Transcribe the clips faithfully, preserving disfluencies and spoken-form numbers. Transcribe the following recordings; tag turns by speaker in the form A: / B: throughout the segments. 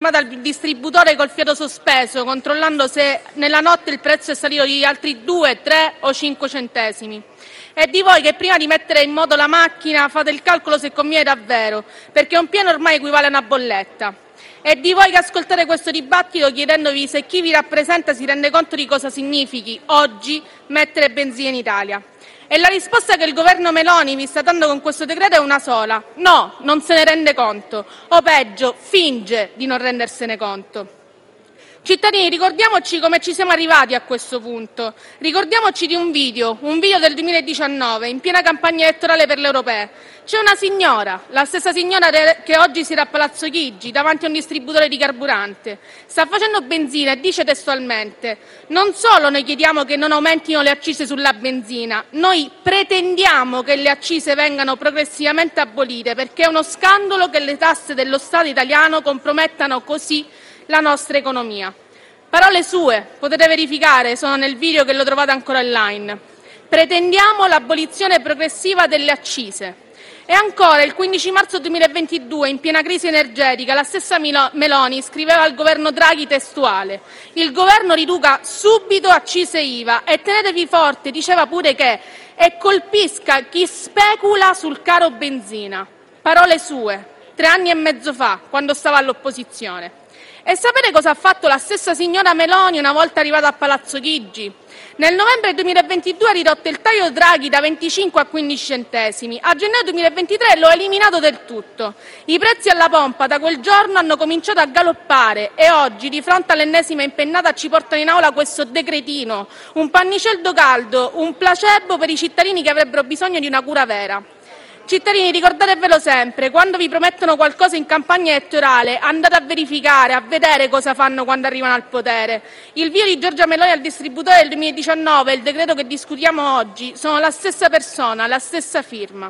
A: dal distributore col fiato sospeso, controllando se nella notte il prezzo è salito di altri due, tre o cinque centesimi. E di voi che prima di mettere in moto la macchina fate il calcolo se conviene davvero, perché un pieno ormai equivale a una bolletta. E di voi che ascoltate questo dibattito chiedendovi se chi vi rappresenta si rende conto di cosa significhi oggi mettere benzina in Italia. E la risposta che il governo Meloni vi sta dando con questo decreto è una sola: no, non se ne rende conto, o peggio, finge di non rendersene conto. Cittadini, ricordiamoci come ci siamo arrivati a questo punto. Ricordiamoci di un video, un video del duemiladiciannove, in piena campagna elettorale per le europee. C'è una signora, la stessa signora che oggi si era a Palazzo Chigi, davanti a un distributore di carburante. Sta facendo benzina e dice testualmente: non solo noi chiediamo che non aumentino le accise sulla benzina, noi pretendiamo che le accise vengano progressivamente abolite, perché è uno scandalo che le tasse dello Stato italiano compromettano così la nostra economia. Parole sue, potete verificare, sono nel video che lo trovate ancora online. Pretendiamo l'abolizione progressiva delle accise. E ancora, il quindici marzo duemilaventidue, in piena crisi energetica, la stessa Meloni scriveva al governo Draghi testuale: il governo riduca subito accise e I V A e tenetevi forte, diceva pure che, e colpisca chi specula sul caro benzina. Parole sue, tre anni e mezzo fa, quando stava all'opposizione. E sapete cosa ha fatto la stessa signora Meloni una volta arrivata a Palazzo Chigi? Nel novembre duemilaventidue ha ridotto il taglio Draghi da venticinque a quindici centesimi. A gennaio duemilaventitré lo ha eliminato del tutto. I prezzi alla pompa da quel giorno hanno cominciato a galoppare e oggi, di fronte all'ennesima impennata, ci portano in aula questo decretino, un pannicello caldo, un placebo per i cittadini che avrebbero bisogno di una cura vera. Cittadini, ricordatevelo sempre, quando vi promettono qualcosa in campagna elettorale andate a verificare, a vedere cosa fanno quando arrivano al potere. Il video di Giorgia Meloni al distributore del duemiladiciannove e il decreto che discutiamo oggi sono la stessa persona, la stessa firma.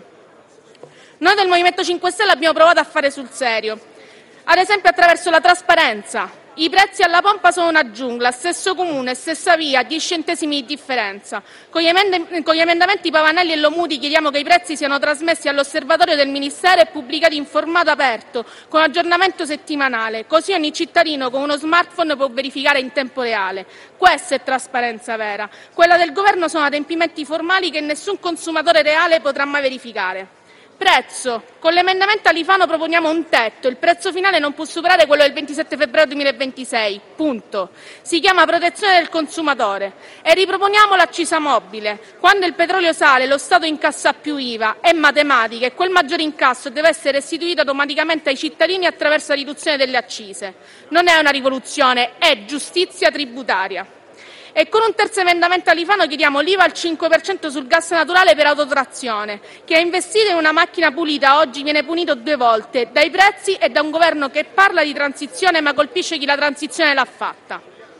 A: Noi del Movimento cinque Stelle abbiamo provato a fare sul serio, ad esempio attraverso la trasparenza. I prezzi alla pompa sono una giungla, stesso comune, stessa via, dieci centesimi di differenza. Con gli, emend- con gli emendamenti Pavanelli e Lomuti chiediamo che i prezzi siano trasmessi all'osservatorio del Ministero e pubblicati in formato aperto, con aggiornamento settimanale, così ogni cittadino con uno smartphone può verificare in tempo reale. Questa è trasparenza vera. Quella del governo sono adempimenti formali che nessun consumatore reale potrà mai verificare. Prezzo. Con l'emendamento Alifano proponiamo un tetto, il prezzo finale non può superare quello del ventisette febbraio duemilaventisei, punto. Si chiama protezione del consumatore. E riproponiamo l'accisa mobile. Quando il petrolio sale lo Stato incassa più I V A, è matematica e quel maggiore incasso deve essere restituito automaticamente ai cittadini attraverso la riduzione delle accise. Non è una rivoluzione, è giustizia tributaria. E con un terzo emendamento Alifano chiediamo l'I V A al cinque per cento sul gas naturale per autotrazione. Chi ha investito in una macchina pulita oggi viene punito due volte, dai prezzi e da un governo che parla di transizione ma colpisce chi la transizione l'ha fatta.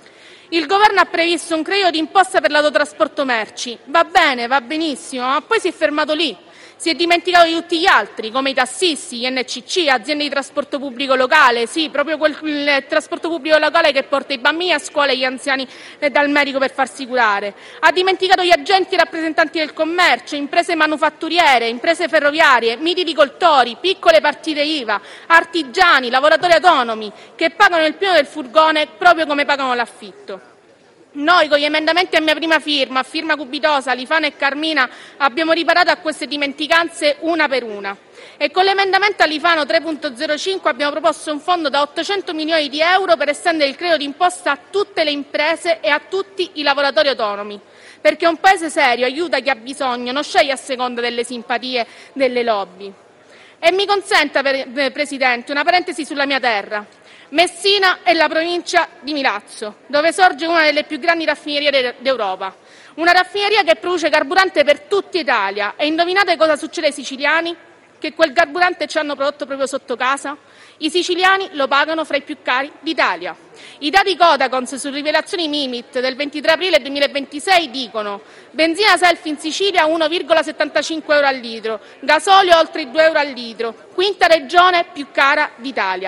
A: Il governo ha previsto un credito d'imposta per l'autotrasporto merci. Va bene, va benissimo, ma poi si è fermato lì. Si è dimenticato di tutti gli altri, come i tassisti, gli N C C, aziende di trasporto pubblico locale, sì, proprio quel il trasporto pubblico locale che porta i bambini a scuola e gli anziani dal medico per farsi curare. Ha dimenticato gli agenti e rappresentanti del commercio, imprese manufatturiere, imprese ferroviarie, mitilicoltori, piccole partite I V A, artigiani, lavoratori autonomi, che pagano il pieno del furgone proprio come pagano l'affitto. Noi, con gli emendamenti a mia prima firma, a firma Cubitosa, Alifano e Carmina, abbiamo riparato a queste dimenticanze una per una. E con l'emendamento Alifano tre punto zero cinque abbiamo proposto un fondo da ottocento milioni di euro per estendere il credito d'imposta a tutte le imprese e a tutti i lavoratori autonomi. Perché un Paese serio aiuta chi ha bisogno, non sceglie a seconda delle simpatie delle lobby. E mi consenta, Presidente, una parentesi sulla mia terra. Messina è la provincia di Milazzo, dove sorge una delle più grandi raffinerie d'Europa. Una raffineria che produce carburante per tutta Italia. E indovinate cosa succede ai siciliani? Che quel carburante ci hanno prodotto proprio sotto casa? I siciliani lo pagano fra i più cari d'Italia. I dati Codacons su rivelazioni Mimit del ventitré aprile duemilaventisei dicono: benzina self in Sicilia uno virgola settantacinque euro al litro, gasolio oltre i due euro al litro, quinta regione più cara d'Italia.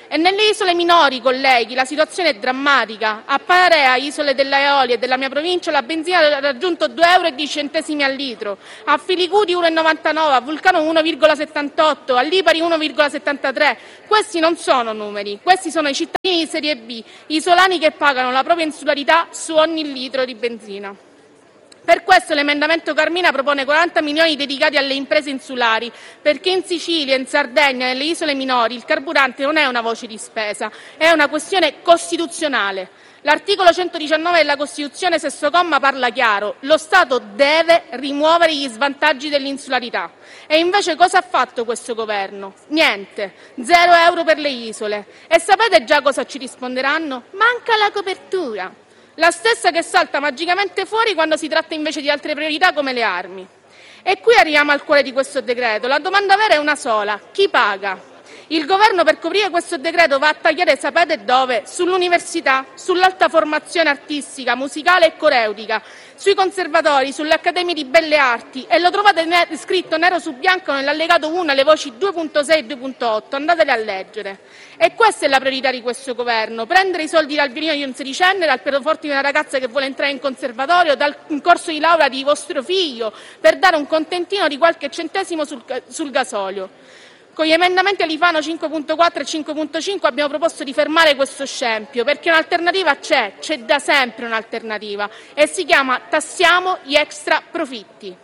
A: E nelle isole minori, colleghi, la situazione è drammatica. A Panarea, isole della Eolia e della mia provincia, la benzina ha raggiunto due euro e dieci centesimi al litro, a Filicudi uno virgola novantanove, a Vulcano uno virgola settantotto, a Lipari uno virgola settantatré. Questi non sono numeri, questi sono i cittadini di serie B, isolani che pagano la propria insularità su ogni litro di benzina. Per questo l'emendamento Carmina propone quaranta milioni dedicati alle imprese insulari, perché in Sicilia, in Sardegna e nelle isole minori il carburante non è una voce di spesa, è una questione costituzionale. L'articolo centodiciannove della Costituzione, sesto comma, parla chiaro: lo Stato deve rimuovere gli svantaggi dell'insularità. E invece cosa ha fatto questo governo? Niente, zero euro per le isole. E sapete già cosa ci risponderanno? Manca la copertura. La stessa che salta magicamente fuori quando si tratta invece di altre priorità come le armi. E qui arriviamo al cuore di questo decreto. La domanda vera è una sola: chi paga? Il governo per coprire questo decreto va a tagliare, sapete dove? Sull'università, sull'alta formazione artistica, musicale e coreutica, sui conservatori, sulle accademie di belle arti, e lo trovate ne- scritto nero su bianco nell'allegato uno, alle voci due punto sei e due punto otto, andatele a leggere. E questa è la priorità di questo governo: prendere i soldi dal violino di un sedicenne, dal pianoforte di una ragazza che vuole entrare in conservatorio, dal corso di laurea di vostro figlio, per dare un contentino di qualche centesimo sul, sul gasolio. Con gli emendamenti Alifano cinque punto quattro e cinque punto cinque abbiamo proposto di fermare questo scempio, perché un'alternativa c'è, c'è da sempre un'alternativa, e si chiama tassiamo gli extra profitti.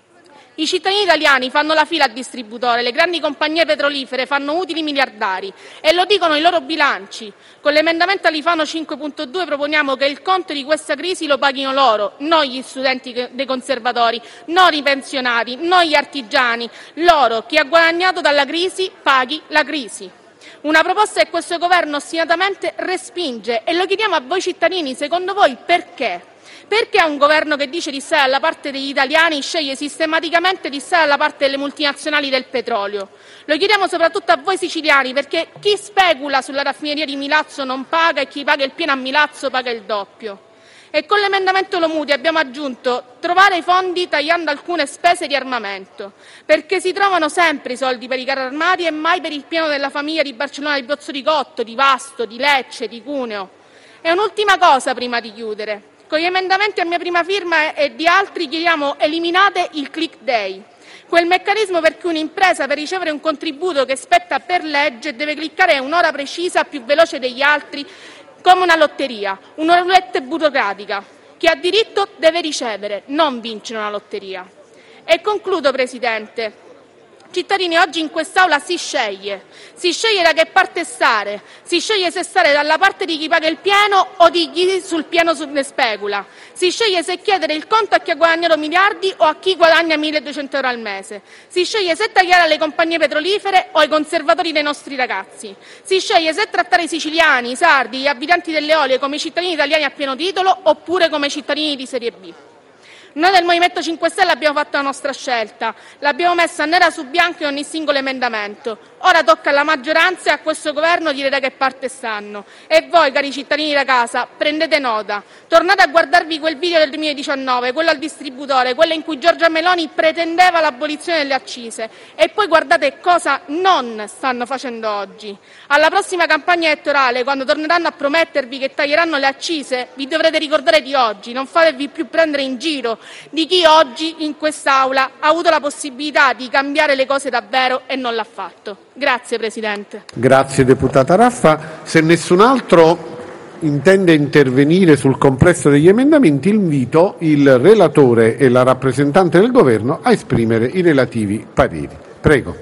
A: I cittadini italiani fanno la fila al distributore, le grandi compagnie petrolifere fanno utili miliardari e lo dicono i loro bilanci. Con l'emendamento Alifano cinque punto due proponiamo che il conto di questa crisi lo paghino loro, non gli studenti dei conservatori, non i pensionati, non gli artigiani, loro. Chi ha guadagnato dalla crisi paghi la crisi. Una proposta che questo governo ostinatamente respinge, e lo chiediamo a voi cittadini: secondo voi perché? Perché un governo che dice di stare dalla parte degli italiani sceglie sistematicamente di stare dalla parte delle multinazionali del petrolio? Lo chiediamo soprattutto a voi siciliani, perché chi specula sulla raffineria di Milazzo non paga e chi paga il pieno a Milazzo paga il doppio. E con l'emendamento Lomuti abbiamo aggiunto: trovare i fondi tagliando alcune spese di armamento, perché si trovano sempre i soldi per i carri armati e mai per il piano della famiglia di Barcellona, di Pozzo-di-Cotto, di Vasto, di Lecce, di Cuneo. E un'ultima cosa prima di chiudere. Con gli emendamenti a mia prima firma e di altri chiediamo: eliminate il click day, quel meccanismo per cui un'impresa, per ricevere un contributo che spetta per legge, deve cliccare un'ora precisa più veloce degli altri, come una lotteria, una roulette burocratica. Chi ha diritto deve ricevere, non vincere una lotteria. E concludo, Presidente. Cittadini, oggi in quest'Aula si sceglie, si sceglie da che parte stare, si sceglie se stare dalla parte di chi paga il pieno o di chi sul pieno ne specula, si sceglie se chiedere il conto a chi ha guadagnato miliardi o a chi guadagna milleduecento euro al mese, si sceglie se tagliare alle compagnie petrolifere o ai conservatori dei nostri ragazzi, si sceglie se trattare i siciliani, i sardi, gli abitanti delle Eolie come cittadini italiani a pieno titolo oppure come cittadini di serie B. Noi del Movimento cinque Stelle abbiamo fatto la nostra scelta, l'abbiamo messa nera su bianco in ogni singolo emendamento. Ora tocca alla maggioranza e a questo governo dire da che parte stanno. E voi, cari cittadini da casa, prendete nota. Tornate a guardarvi quel video del duemiladiciannove, quello al distributore, quello in cui Giorgia Meloni pretendeva l'abolizione delle accise. E poi guardate cosa non stanno facendo oggi. Alla prossima campagna elettorale, quando torneranno a promettervi che taglieranno le accise, vi dovrete ricordare di oggi, non fatevi più prendere in giro di chi oggi in quest'Aula ha avuto la possibilità di cambiare le cose davvero e non l'ha fatto. Grazie Presidente.
B: Grazie deputata Raffa. Se nessun altro intende intervenire sul complesso degli emendamenti, invito il relatore e la rappresentante del governo a esprimere i relativi pareri. Prego.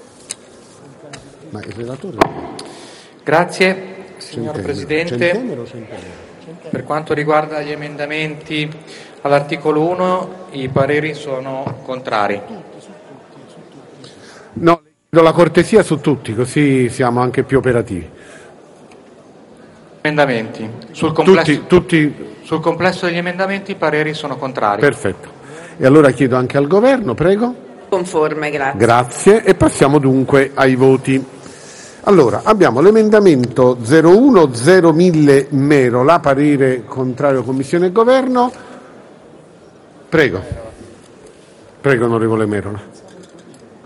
B: Ma il relatore...
C: Grazie signor
B: Centemero.
C: Presidente.
B: Centemero o Centemero?
C: Per quanto riguarda gli emendamenti all'articolo uno, i pareri sono contrari.
B: No, do la cortesia su tutti, così siamo anche più operativi.
C: Emendamenti. Sul complesso,
B: Tutti, tutti...
C: sul complesso degli emendamenti i pareri sono contrari.
B: Perfetto. E allora chiedo anche al governo, prego.
D: Conforme, grazie.
B: Grazie. E passiamo dunque ai voti. Allora, abbiamo l'emendamento zero uno zero mille Merola, parere contrario Commissione e Governo. Prego. Prego, onorevole Merola.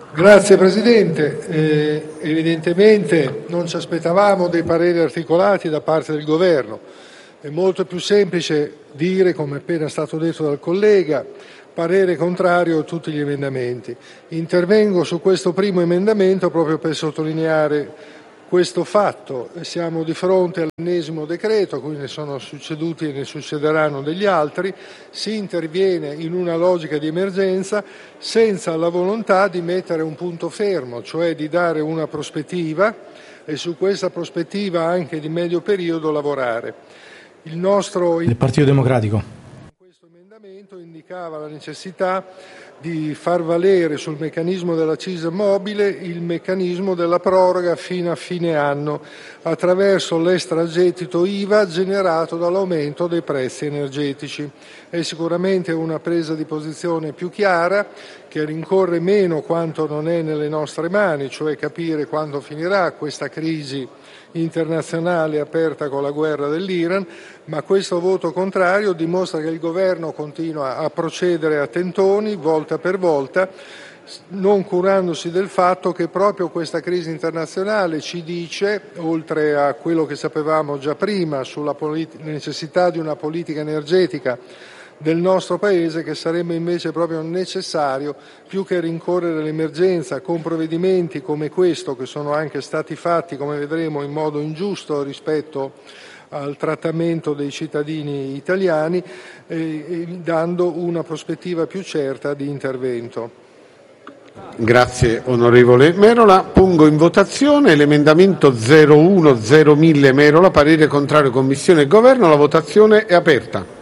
D: Grazie Presidente. Eh, evidentemente non ci aspettavamo dei pareri articolati da parte del Governo. È molto più semplice dire, come appena stato detto dal collega, parere contrario a tutti gli emendamenti. Intervengo su questo primo emendamento proprio per sottolineare questo fatto. Siamo di fronte all'ennesimo decreto, cui ne sono succeduti e ne succederanno degli altri. Si interviene in una logica di emergenza senza la volontà di mettere un punto fermo, cioè di dare una prospettiva e su questa prospettiva anche di medio periodo lavorare. Il nostro
E: del Partito Democratico.
D: Questo emendamento indicava la necessità di far valere sul meccanismo della C I S mobile il meccanismo della proroga fino a fine anno attraverso l'extragettito I V A generato dall'aumento dei prezzi energetici. È sicuramente una presa di posizione più chiara, che rincorre meno quanto non è nelle nostre mani, cioè capire quando finirà questa crisi internazionale aperta con la guerra dell'Iran, ma questo voto contrario dimostra che il Governo continua a procedere a tentoni, volta per volta, non curandosi del fatto che proprio questa crisi internazionale ci dice, oltre a quello che sapevamo già prima sulla polit- necessità di una politica energetica del nostro Paese, che sarebbe invece proprio necessario, più che rincorrere l'emergenza con provvedimenti come questo, che sono anche stati fatti, come vedremo, in modo ingiusto rispetto al trattamento dei cittadini italiani, eh, eh, dando una prospettiva più certa di intervento.
B: Grazie onorevole Merola. Pongo in votazione l'emendamento zero uno zero mille Merola, parere contrario Commissione e Governo. La votazione è aperta.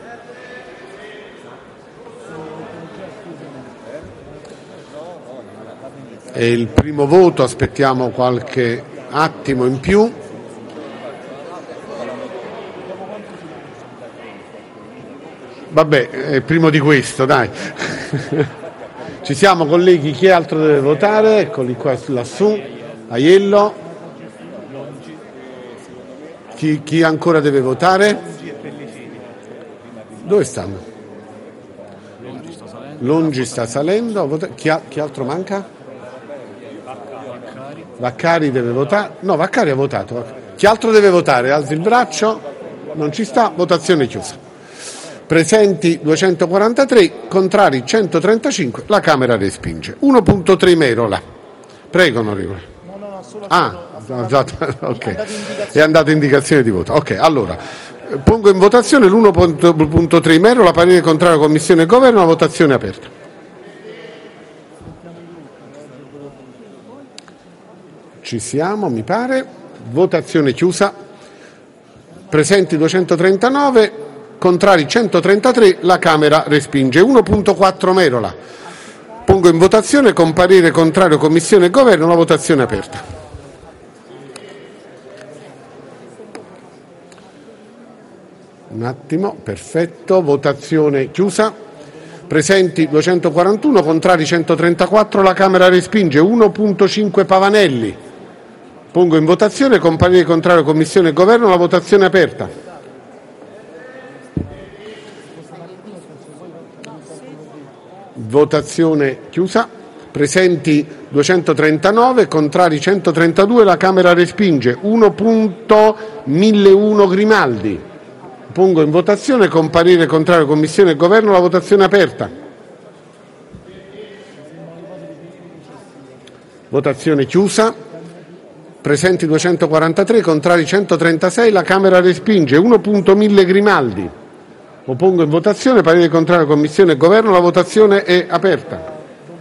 B: È il primo voto, aspettiamo qualche attimo in più. Vabbè, è primo di questo, dai. Ci siamo colleghi, chi altro deve votare? Eccoli qua lassù, Aiello. Chi, chi ancora deve votare? Dove stanno? Longi sta salendo. Chi, chi altro manca? Vaccari deve votare. No, Vaccari ha votato. Chi altro deve votare? Alzi il braccio. Non ci sta. Votazione chiusa. Presenti duecentoquarantatré, contrari centotrentacinque. La Camera respinge. uno punto tre Merola. Prego, onorevole. Ah, ok. È andata indicazione di voto. Ok, allora. Pongo in votazione l'uno punto tre Merola, parere contrario Commissione e Governo. La votazione è aperta. Ci siamo, mi pare. Votazione chiusa. Presenti duecentotrentanove, contrari centotrentatré. La Camera respinge. uno punto quattro Merola. Pongo in votazione con parere contrario Commissione e Governo. La votazione è aperta. Un attimo, perfetto. Votazione chiusa. Presenti duecentoquarantuno, contrari centotrentaquattro. La Camera respinge. uno punto cinque Pavanelli. Pongo in votazione con parere contrario Commissione e Governo. La votazione è aperta. Votazione chiusa. Presenti duecentotrentanove, contrari centotrentadue. La Camera respinge. uno punto millouno Grimaldi. Pongo in votazione con parere contrario Commissione e Governo. La votazione è aperta. Votazione chiusa. Presenti duecentoquarantatré, contrari centotrentasei. La Camera respinge. uno punto mille Grimaldi. Lo pongo in votazione. Parere contrario Commissione e Governo. La votazione è aperta.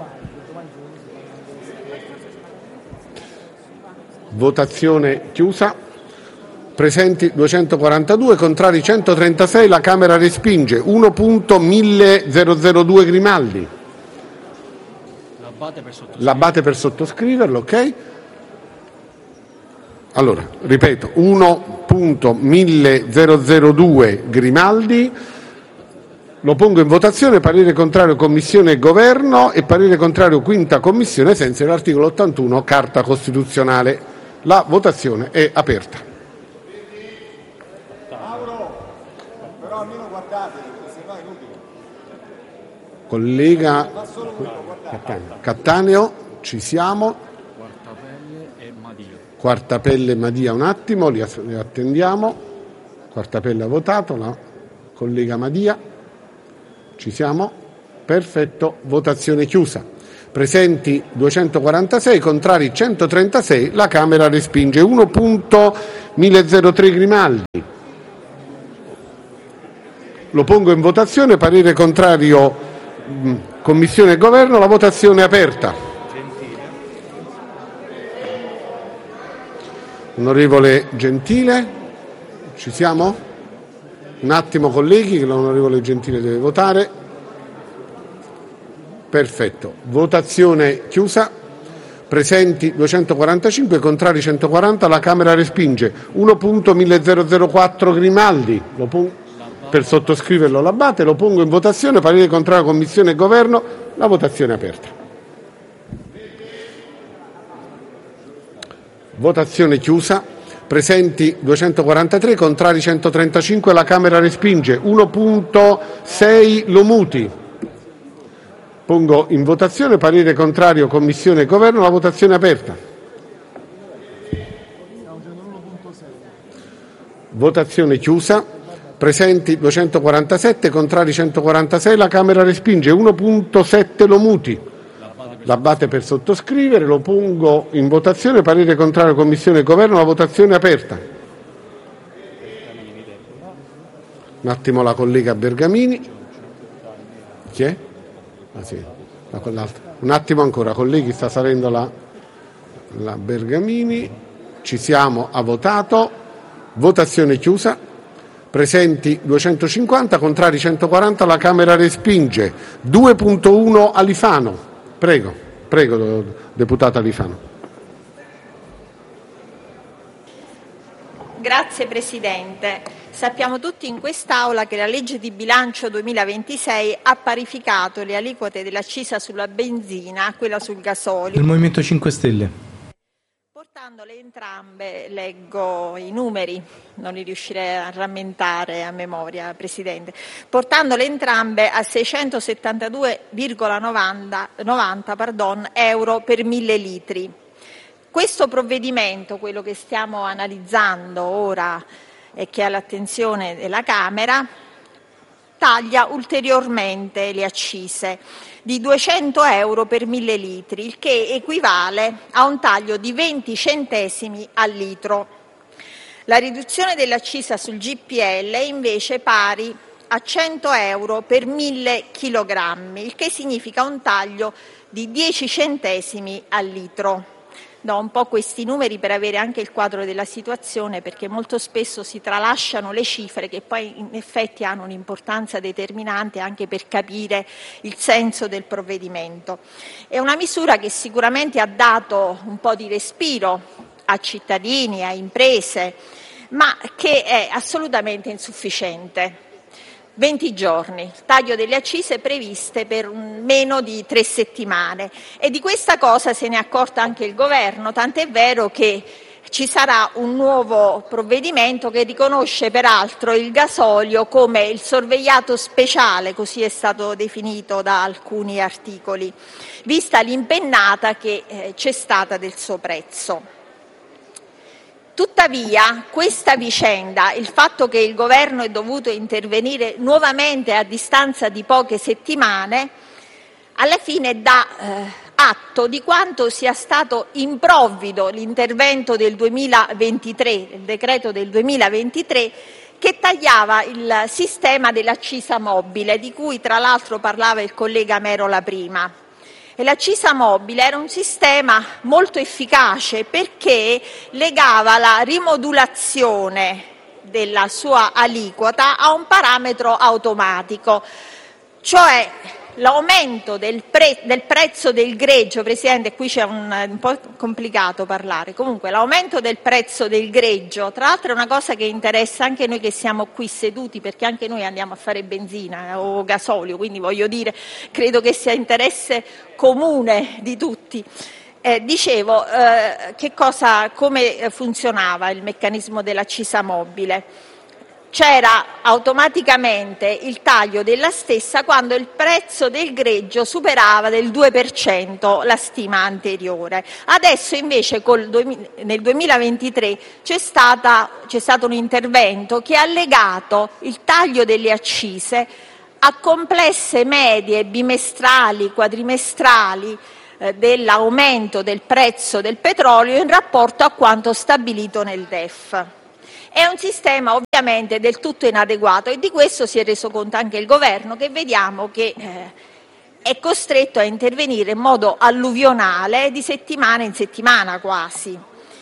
B: Votazione chiusa. Presenti duecentoquarantadue, contrari centotrentasei. La Camera respinge. uno punto milledue Grimaldi. L'Abbate per sottoscriverlo, ok? Allora, ripeto, uno punto milledue Grimaldi. Lo pongo in votazione. Parere contrario Commissione e Governo e parere contrario quinta Commissione, ai sensi dell'articolo ottantuno Carta Costituzionale. La votazione è aperta. Collega Cattaneo. ci siamo.
E: Quartapelle e Madia.
B: Quartapelle e Madia, un attimo, li attendiamo. Quartapelle ha votato, la collega Madia. Ci siamo? Perfetto, votazione chiusa. Presenti duecentoquarantasei, contrari centotrentasei, la Camera respinge. uno punto milletre Grimaldi. Lo pongo in votazione, parere contrario, mh, Commissione e Governo, la votazione è aperta. Onorevole Gentile, ci siamo? Un attimo colleghi che l'onorevole Gentile deve votare. Perfetto, votazione chiusa. Presenti duecentoquarantacinque, contrari centoquaranta, la Camera respinge. uno punto milletre quattro Grimaldi, lo pongo, per sottoscriverlo l'Abbate, lo pongo in votazione, parere contrario Commissione e Governo, la votazione è aperta. Votazione chiusa. Presenti duecentoquarantatré, contrari centotrentacinque, la Camera respinge. uno punto sei Lomuti. Pongo in votazione, parere contrario Commissione e Governo, la votazione è aperta. Votazione chiusa. Presenti duecentoquarantasette, contrari centoquarantasei, la Camera respinge. uno punto sette Lomuti. L'Abbate per sottoscrivere, lo pongo in votazione, parere contrario Commissione e Governo, la votazione è aperta. Un attimo la collega Bergamini. Chi è? Ah, sì. Ah, un attimo ancora, colleghi, sta salendo la, la Bergamini. Ci siamo, ha votato. Votazione chiusa. Presenti duecentocinquanta, contrari centoquaranta, la Camera respinge. due punto uno Alifano. Prego, prego, deputata Alifano.
F: Grazie Presidente. Sappiamo tutti in quest'Aula che la legge di bilancio duemilaventisei ha parificato le aliquote dell'accisa sulla benzina a quella sul gasolio.
E: Il Movimento cinque Stelle.
F: Portandole entrambe, leggo i numeri, non li riuscirei a rammentare a memoria, Presidente, portandole entrambe a seicentosettantadue virgola novanta pardon, euro per mille litri. Questo provvedimento, quello che stiamo analizzando ora e che è all'attenzione della Camera, taglia ulteriormente le accise di duecento euro per mille litri, il che equivale a un taglio di venti centesimi al litro. La riduzione dell'accisa sul G P L è invece pari a cento euro per mille chilogrammi, il che significa un taglio di dieci centesimi al litro. Do un po' questi numeri per avere anche il quadro della situazione, perché molto spesso si tralasciano le cifre che poi in effetti hanno un'importanza determinante anche per capire il senso del provvedimento. È una misura che sicuramente ha dato un po' di respiro a cittadini, a imprese, ma che è assolutamente insufficiente. venti giorni, taglio delle accise previste per meno di tre settimane, e di questa cosa se ne è accorto anche il Governo, tant'è vero che ci sarà un nuovo provvedimento che riconosce peraltro il gasolio come il sorvegliato speciale, così è stato definito da alcuni articoli, vista l'impennata che eh, c'è stata del suo prezzo. Tuttavia, questa vicenda, il fatto che il Governo è dovuto intervenire nuovamente a distanza di poche settimane, alla fine dà eh, atto di quanto sia stato improvvido l'intervento del duemilaventitré, il decreto del duemilaventitré, che tagliava il sistema dell'accisa mobile, di cui tra l'altro parlava il collega Merola prima. E l'accisa mobile era un sistema molto efficace perché legava la rimodulazione della sua aliquota a un parametro automatico, cioè l'aumento del, pre- del prezzo del greggio, Presidente, qui c'è un, un po' complicato parlare, comunque l'aumento del prezzo del greggio, tra l'altro è una cosa che interessa anche noi che siamo qui seduti, perché anche noi andiamo a fare benzina eh, o gasolio, quindi voglio dire, credo che sia interesse comune di tutti. Eh, dicevo, eh, che cosa, come funzionava il meccanismo dell'accisa mobile? c'era automaticamente il taglio della stessa quando il prezzo del greggio superava del due per cento la stima anteriore. Adesso invece col nel duemilaventitré c'è, stata, c'è stato un intervento che ha legato il taglio delle accise a complesse medie bimestrali, quadrimestrali eh, dell'aumento del prezzo del petrolio in rapporto a quanto stabilito nel D E F. È un sistema ovviamente del tutto inadeguato e di questo si è reso conto anche il Governo, che vediamo che eh, è costretto a intervenire in modo alluvionale di settimana in settimana quasi.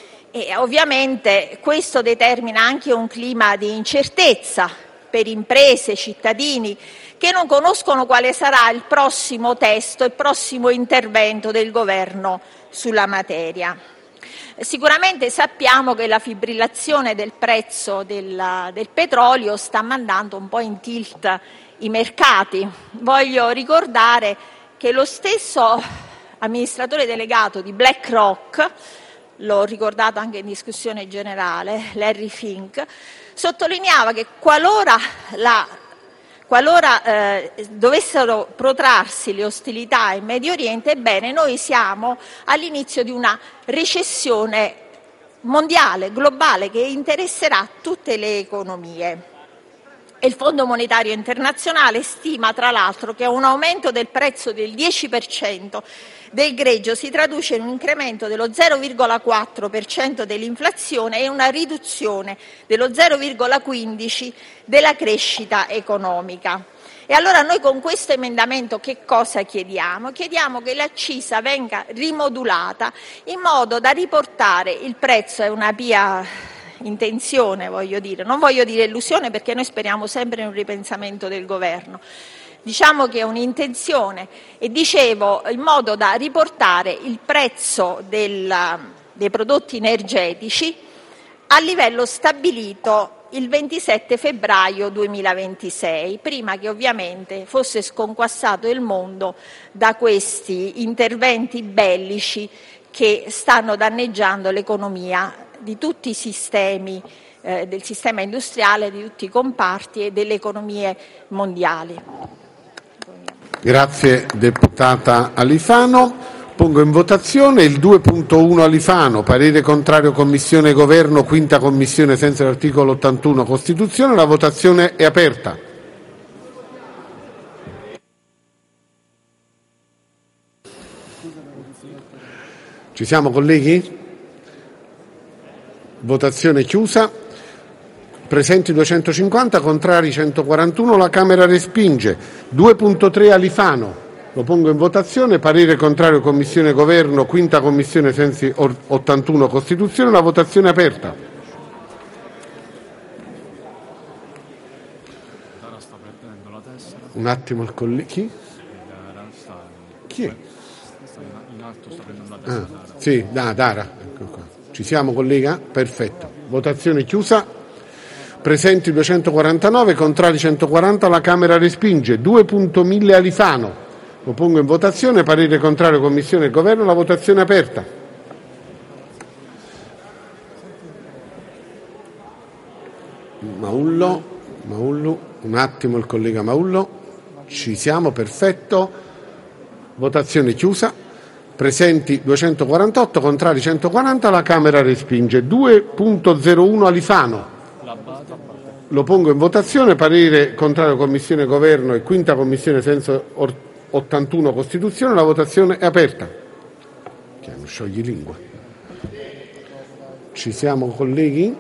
F: E ovviamente questo determina anche un clima di incertezza per imprese, cittadini che non conoscono quale sarà il prossimo testo, il prossimo intervento del Governo sulla materia. Sicuramente sappiamo che la fibrillazione del prezzo del, del petrolio sta mandando un po' in tilt i mercati. Voglio ricordare che lo stesso amministratore delegato di BlackRock, l'ho ricordato anche in discussione generale, Larry Fink, sottolineava che qualora la Qualora eh, dovessero protrarsi le ostilità in Medio Oriente, ebbene noi siamo all'inizio di una recessione mondiale, globale, che interesserà tutte le economie. E il Fondo Monetario Internazionale stima tra l'altro che un aumento del prezzo del dieci per cento del greggio si traduce in un incremento dello zero virgola quattro per cento dell'inflazione e una riduzione dello zero virgola quindici per cento della crescita economica. E allora noi con questo emendamento che cosa chiediamo? Chiediamo che l'accisa venga rimodulata in modo da riportare il prezzo, è una pia intenzione, voglio dire, non voglio dire illusione perché noi speriamo sempre in un ripensamento del Governo. Diciamo che è un'intenzione e dicevo in modo da riportare il prezzo del, dei prodotti energetici a livello stabilito il ventisette febbraio duemilaventisei, prima che ovviamente fosse sconquassato il mondo da questi interventi bellici che stanno danneggiando l'economia di tutti i sistemi, eh, del sistema industriale, di tutti i comparti e delle economie mondiali.
B: Grazie deputata Alifano. Pongo in votazione il due punto uno Alifano, parere contrario Commissione Governo, quinta Commissione senza l'articolo ottantuno Costituzione. La votazione è aperta. Ci siamo colleghi? Votazione chiusa. Presenti duecentocinquanta, contrari centoquarantuno, la Camera respinge. due punto tre Alifano. Lo pongo in votazione, parere contrario Commissione Governo, quinta Commissione sensi ottantuno Costituzione, la votazione è aperta. Un attimo il collega. Chi? Chi è? Ah, sì, da, Dara. Ecco qua. Ci siamo collega? Perfetto. Votazione chiusa. Presenti duecentoquarantanove, contrari centoquaranta, la Camera respinge. due punto mille Alifano. Lo pongo in votazione, parere contrario Commissione e Governo, la votazione è aperta. Maullo, Maullo, un attimo il collega Maullo, ci siamo, perfetto. Votazione chiusa. Presenti duecentoquarantotto, contrari centoquaranta, la Camera respinge. due punto zero uno Alifano. Lo pongo in votazione, parere contrario Commissione e Governo e quinta Commissione senza ottantuno Costituzione, la votazione è aperta. Che è uno scioglilingua. Ci siamo colleghi?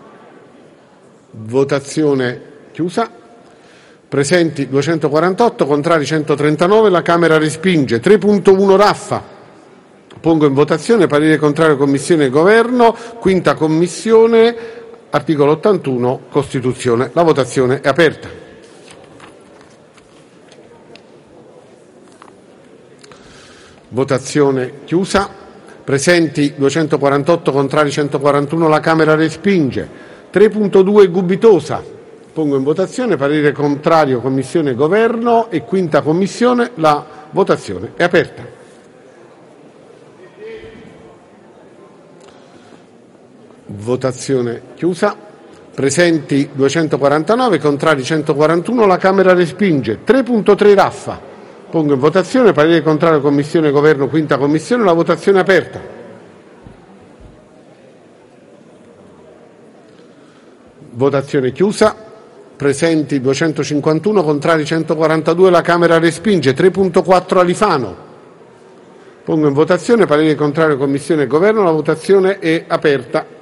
B: Votazione chiusa. Presenti duecentoquarantotto, contrari centotrentanove, la Camera respinge. tre punto uno Raffa. Pongo in votazione, parere contrario Commissione e Governo, quinta Commissione, articolo ottantuno Costituzione. La votazione è aperta. Votazione chiusa. Presenti duecentoquarantotto, contrari centoquarantuno, la Camera respinge. tre punto due Gubitosa. Pongo in votazione, parere contrario Commissione e Governo e quinta Commissione, la votazione è aperta. Votazione chiusa. Presenti duecentoquarantanove, contrari centoquarantuno, la Camera respinge. tre punto tre Raffa. Pongo in votazione, parere contrario Commissione Governo, quinta Commissione, la votazione è aperta. Votazione chiusa. Presenti duecentocinquantuno, contrari centoquarantadue, la Camera respinge. tre punto quattro Alifano. Pongo in votazione, parere contrario Commissione Governo, la votazione è aperta.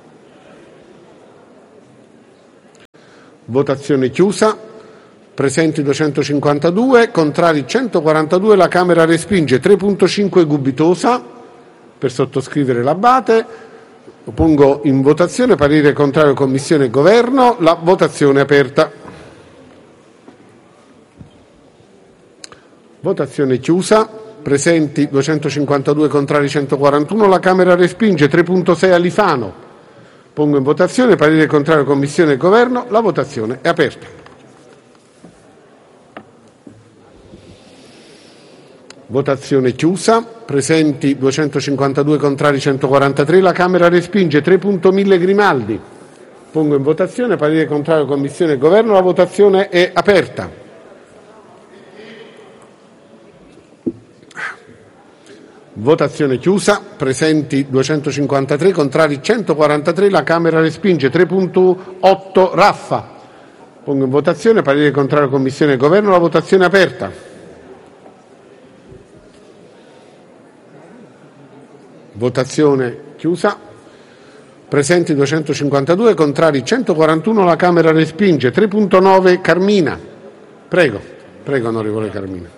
B: Votazione chiusa. Presenti duecentocinquantadue, contrari centoquarantadue, la Camera respinge. tre punto cinque Gubitosa, per sottoscrivere l'Abate. Pongo in votazione parere contrario Commissione e Governo, la votazione è aperta. Votazione chiusa. Presenti duecentocinquantadue, contrari centoquarantuno, la Camera respinge. tre punto sei Alifano. Pongo in votazione parere contrario Commissione e Governo, la votazione è aperta. Votazione chiusa. Presenti duecentocinquantadue, contrari centoquarantatré, la Camera respinge. tre punto mille Grimaldi. Pongo in votazione parere contrario Commissione e Governo, la votazione è aperta. Votazione chiusa. Presenti duecentocinquantatré, contrari centoquarantatré, la Camera respinge. tre punto otto Raffa. Pongo in votazione parere contrario Commissione e Governo, la votazione è aperta. Votazione chiusa. Presenti duecentocinquantadue, contrari centoquarantuno, la Camera respinge. tre punto nove Carmina. Prego, prego onorevole Carmina.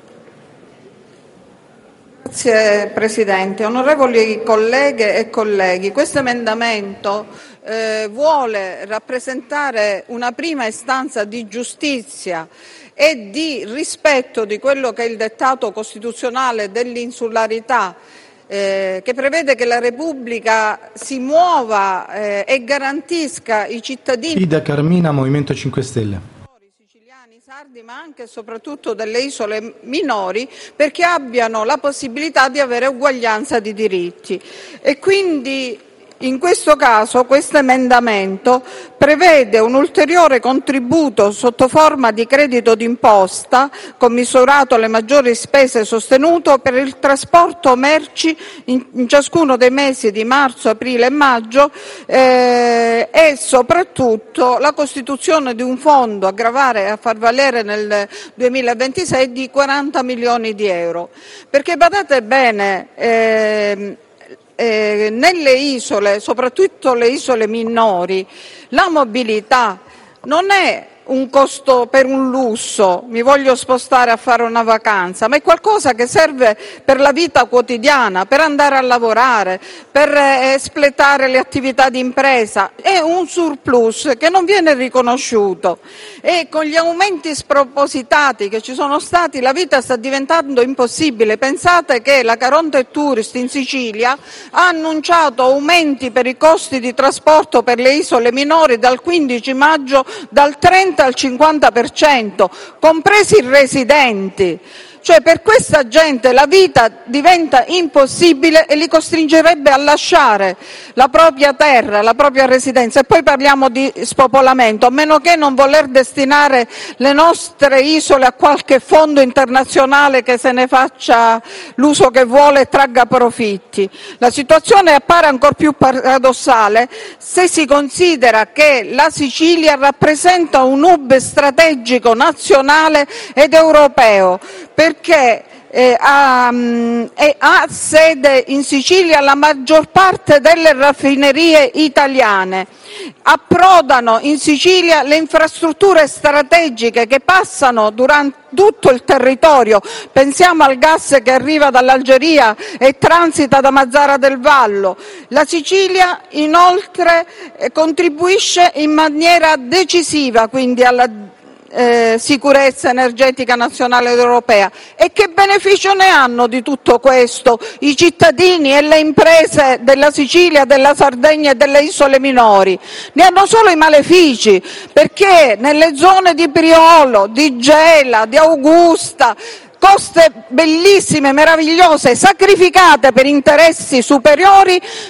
G: Grazie Presidente. Onorevoli colleghe e colleghi, questo emendamento eh, vuole rappresentare una prima istanza di giustizia e di rispetto di quello che è il dettato costituzionale dell'insularità, eh, che prevede che la Repubblica si muova eh, e garantisca i cittadini.
E: Ida Carmina, Movimento cinque Stelle.
G: Sardi, ma anche e soprattutto delle isole minori, perché abbiano la possibilità di avere uguaglianza di diritti. E quindi in questo caso questo emendamento prevede un ulteriore contributo sotto forma di credito d'imposta commisurato alle maggiori spese sostenute per il trasporto merci in, in ciascuno dei mesi di marzo, aprile e maggio eh, e soprattutto la costituzione di un fondo a gravare e a far valere nel duemilaventisei di quaranta milioni di euro. Perché badate bene, eh, Eh, nelle isole, soprattutto le isole minori, la mobilità non è un costo per un lusso, mi voglio spostare a fare una vacanza, ma è qualcosa che serve per la vita quotidiana, per andare a lavorare, per eh, espletare le attività di impresa. È un surplus che non viene riconosciuto e con gli aumenti spropositati che ci sono stati la vita sta diventando impossibile. Pensate che la Caronte Tourist in Sicilia ha annunciato aumenti per i costi di trasporto per le isole minori dal quindici maggio dal trenta al cinquanta per cento, compresi i residenti. Cioè per questa gente la vita diventa impossibile e li costringerebbe a lasciare la propria terra, la propria residenza. E poi parliamo di spopolamento, a meno che non voler destinare le nostre isole a qualche fondo internazionale che se ne faccia l'uso che vuole e tragga profitti. La situazione appare ancor più paradossale se si considera che la Sicilia rappresenta un hub strategico nazionale ed europeo, perché eh, ha, mh, è, ha sede in Sicilia la maggior parte delle raffinerie italiane. Approdano in Sicilia le infrastrutture strategiche che passano durante tutto il territorio. Pensiamo al gas che arriva dall'Algeria e transita da Mazara del Vallo. La Sicilia inoltre eh, contribuisce in maniera decisiva quindi alla Eh, sicurezza energetica nazionale ed europea. E che beneficio ne hanno di tutto questo i cittadini e le imprese della Sicilia, della Sardegna e delle isole minori? Ne hanno solo i malefici, perché nelle zone di Priolo, di Gela, di Augusta, coste bellissime, meravigliose, sacrificate per interessi superiori,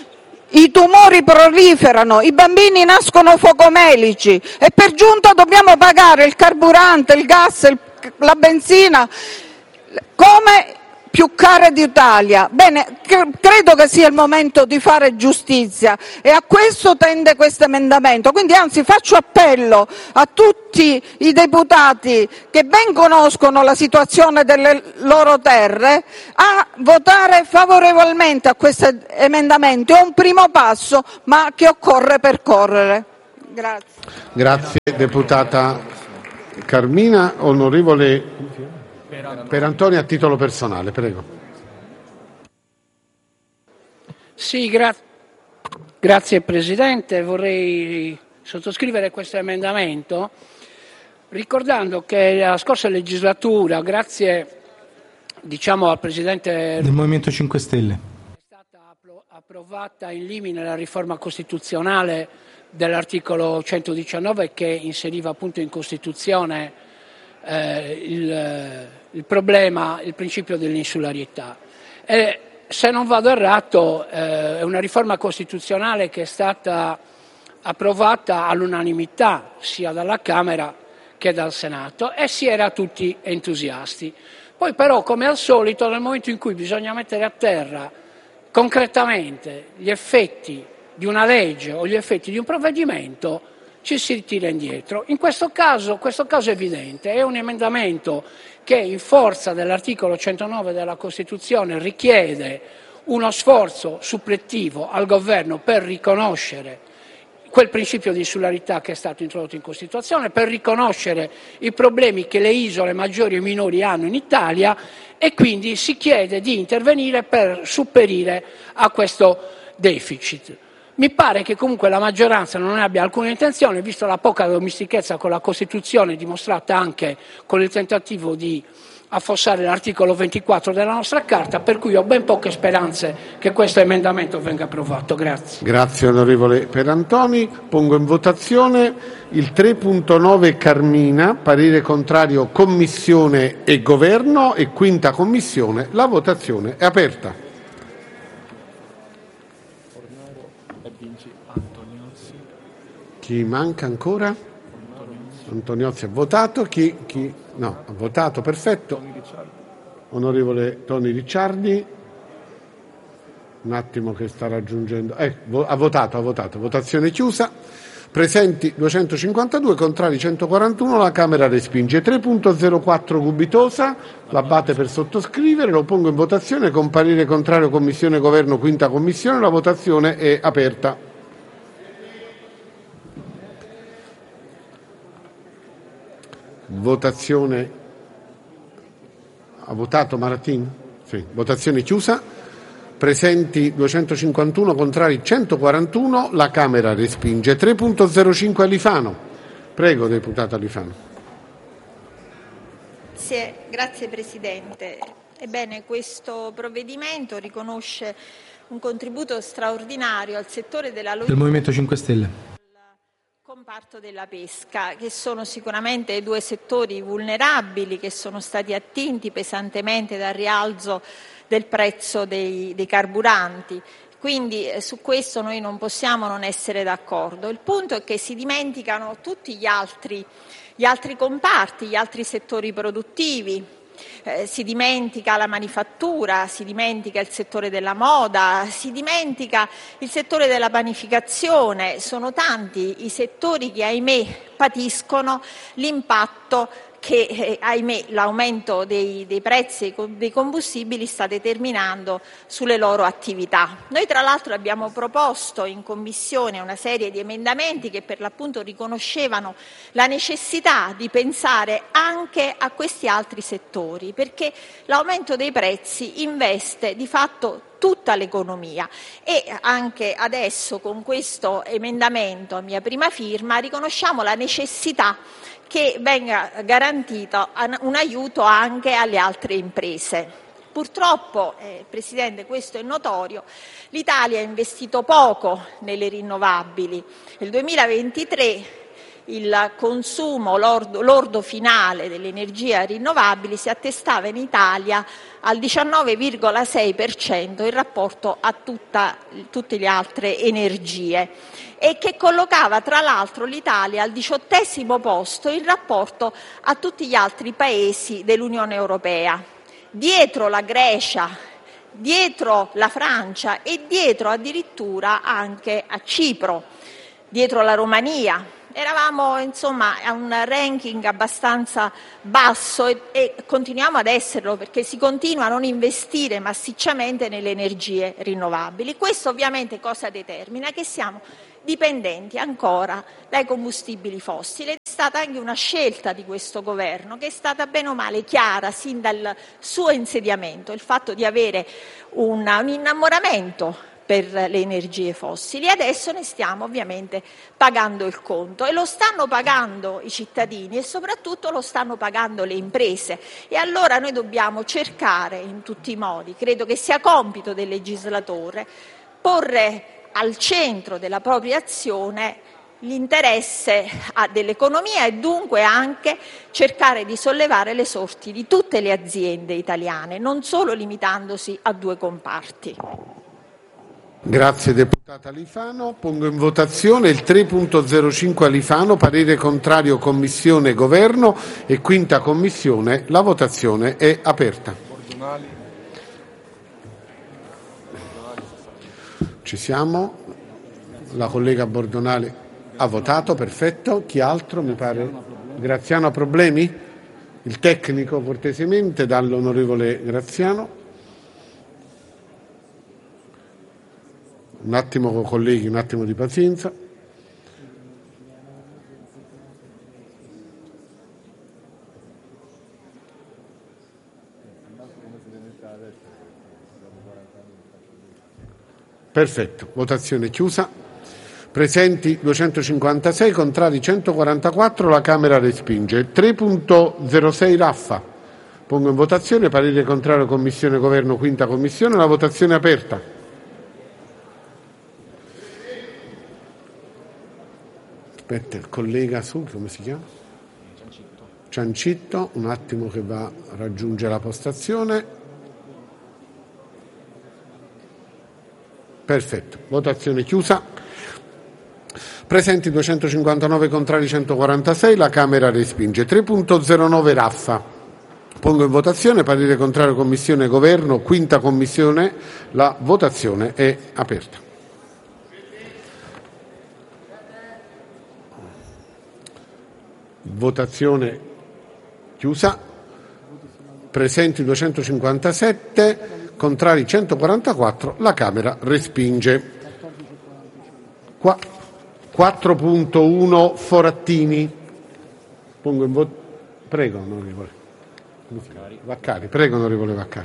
G: I tumori proliferano, i bambini nascono focomelici e per giunta dobbiamo pagare il carburante, il gas, il, la benzina come più care d'Italia. Bene, credo che sia il momento di fare giustizia e a questo tende questo emendamento. Quindi anzi faccio appello a tutti i deputati che ben conoscono la situazione delle loro terre a votare favorevolmente a questo emendamento. È un primo passo, ma che occorre percorrere. Grazie.
B: Grazie deputata Carmina. Onorevole Pierantoni a titolo personale, prego.
H: Sì, gra- grazie Presidente. Vorrei sottoscrivere questo emendamento ricordando che la scorsa legislatura, grazie diciamo, al Presidente
E: del Movimento cinque Stelle,
H: è stata approvata in limine la riforma costituzionale dell'articolo centodiciannove che inseriva appunto in Costituzione eh, il, il problema, il principio dell'insularità. E, se non vado errato, eh, è una riforma costituzionale che è stata approvata all'unanimità sia dalla Camera che dal Senato e si era tutti entusiasti. Poi però, come al solito, nel momento in cui bisogna mettere a terra concretamente gli effetti di una legge o gli effetti di un provvedimento, ci si tira indietro. In questo caso, questo caso è evidente, è un emendamento che in forza dell'articolo centonove della Costituzione richiede uno sforzo suppletivo al Governo per riconoscere quel principio di insularità che è stato introdotto in Costituzione, per riconoscere i problemi che le isole maggiori e minori hanno in Italia e quindi si chiede di intervenire per sopperire a questo deficit. Mi pare che comunque la maggioranza non abbia alcuna intenzione, visto la poca domestichezza con la Costituzione dimostrata anche con il tentativo di affossare l'articolo ventiquattro della nostra Carta, per cui ho ben poche speranze che questo emendamento venga approvato. Grazie.
B: Grazie onorevole Pierantoni. Pongo in votazione il tre punto nove Carmina, parere contrario Commissione e Governo e quinta Commissione. La votazione è aperta. Chi manca ancora? Antoniozzi ha votato. Chi, chi? No, ha votato, perfetto. Onorevole Toni Ricciardi. Un attimo che sta raggiungendo. Eh, ha votato, ha votato. Votazione chiusa. Presenti duecentocinquantadue, contrari centoquarantuno. La Camera respinge. tre punto zero quattro Gubitosa. L'Abbate per sottoscrivere. Lo pongo in votazione con parere contrario Commissione Governo, quinta Commissione. La votazione è aperta. Votazione. Ha votato Maratin? Sì. Votazione chiusa. Presenti duecentocinquantuno, contrari centoquarantuno. La Camera respinge. tre punto zero cinque Alifano. Prego, deputata Alifano.
F: Grazie, grazie Presidente. Ebbene, questo provvedimento riconosce un contributo straordinario al settore della
E: del Movimento cinque Stelle.
F: Comparto della pesca, che sono sicuramente due settori vulnerabili che sono stati attinti pesantemente dal rialzo del prezzo dei, dei carburanti. Quindi eh, su questo noi non possiamo non essere d'accordo. Il punto è che si dimenticano tutti gli altri, gli altri comparti, gli altri settori produttivi. Eh, si dimentica la manifattura, si dimentica il settore della moda, si dimentica il settore della panificazione. Sono tanti i settori che, ahimè, patiscono l'impatto che, eh, ahimè, l'aumento dei, dei prezzi dei combustibili sta determinando sulle loro attività. Noi tra l'altro abbiamo proposto in Commissione una serie di emendamenti che per l'appunto riconoscevano la necessità di pensare anche a questi altri settori, perché l'aumento dei prezzi investe di fatto tutta l'economia e anche adesso con questo emendamento a mia prima firma riconosciamo la necessità che venga garantito un aiuto anche alle altre imprese. Purtroppo, eh, Presidente, questo è notorio, l'Italia ha investito poco nelle rinnovabili. Nel duemilaventitré il consumo lordo, lordo finale dell'energia rinnovabili si attestava in Italia al diciannove virgola sei per cento in rapporto a tutta, tutte le altre energie, e che collocava tra l'altro l'Italia al diciottesimo posto in rapporto a tutti gli altri paesi dell'Unione Europea, dietro la Grecia, dietro la Francia e dietro addirittura anche a Cipro, dietro la Romania. Eravamo insomma a un ranking abbastanza basso e, e continuiamo ad esserlo, perché si continua a non investire massicciamente nelle energie rinnovabili. Questo ovviamente cosa determina? Che siamo dipendenti ancora dai combustibili fossili. È stata anche una scelta di questo governo che è stata bene o male chiara sin dal suo insediamento, il fatto di avere una, un innamoramento per le energie fossili. Adesso ne stiamo ovviamente pagando il conto, e lo stanno pagando i cittadini e soprattutto lo stanno pagando le imprese. E allora noi dobbiamo cercare in tutti i modi, credo che sia compito del legislatore, porre al centro della propria azione l'interesse dell'economia e dunque anche cercare di sollevare le sorti di tutte le aziende italiane, non solo limitandosi a due comparti.
B: Grazie deputata Alifano. Pongo in votazione il tre punto zero cinque Alifano, parere contrario Commissione Governo e quinta Commissione. La votazione è aperta. Ci siamo? La collega Bordonali ha votato, perfetto. Chi altro? Mi pare Graziano ha problemi? Il tecnico cortesemente dall'onorevole Graziano. Un attimo colleghi, un attimo di pazienza. Perfetto, votazione chiusa. Presenti duecentocinquantasei, contrari centoquarantaquattro, la Camera respinge. tre punto zero sei Raffa. Pongo in votazione parere contrario Commissione Governo, quinta Commissione, la votazione è aperta. Aspetta, il collega su, come si chiama? Ciancitto. Ciancitto, un attimo che va a raggiungere la postazione. Perfetto, votazione chiusa. Presenti duecentocinquantanove, contrari centoquarantasei, la Camera respinge. tre punto zero nove Raffa. Pongo in votazione parere contrario Commissione Governo, quinta Commissione, la votazione è aperta. Votazione chiusa. Presenti duecentocinquantasette, contrari centoquarantaquattro, la Camera respinge. Qua, quattro punto uno Forattini. Pongo in voto. Prego, onorevole. Vaccari, prego, onorevole Vaccari.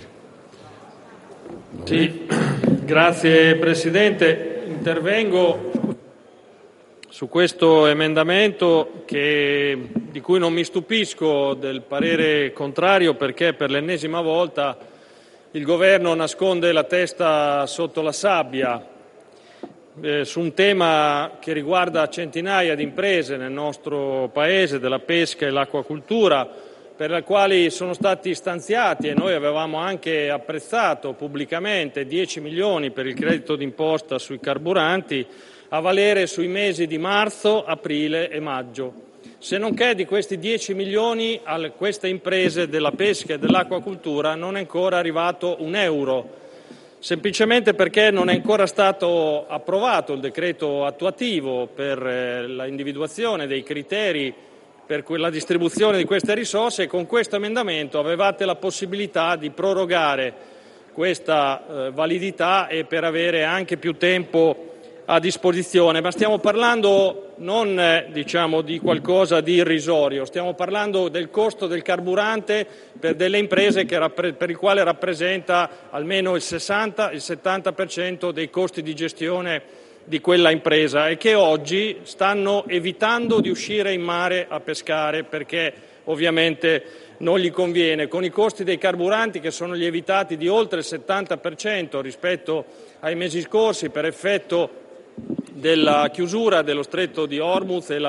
I: Sì, grazie Presidente. Intervengo su questo emendamento che, di cui non mi stupisco del parere contrario, perché per l'ennesima volta il Governo nasconde la testa sotto la sabbia eh, su un tema che riguarda centinaia di imprese nel nostro Paese, della pesca e l'acquacultura, per le quali sono stati stanziati, e noi avevamo anche apprezzato pubblicamente, dieci milioni per il credito d'imposta sui carburanti, a valere sui mesi di marzo, aprile e maggio. Se non che di questi dieci milioni a queste imprese della pesca e dell'acquacultura non è ancora arrivato un euro, semplicemente perché non è ancora stato approvato il decreto attuativo per la individuazione dei criteri per la distribuzione di queste risorse, e con questo emendamento avevate la possibilità di prorogare questa eh, validità e per avere anche più tempo a disposizione. Ma stiamo parlando non eh, diciamo di qualcosa di irrisorio, stiamo parlando del costo del carburante per delle imprese che rappre- per il quale rappresenta almeno il sessanta il settanta per cento dei costi di gestione di quella impresa, e che oggi stanno evitando di uscire in mare a pescare perché ovviamente non gli conviene, con i costi dei carburanti che sono lievitati di oltre il settanta per cento rispetto ai mesi scorsi per effetto della chiusura dello stretto di Hormuz e la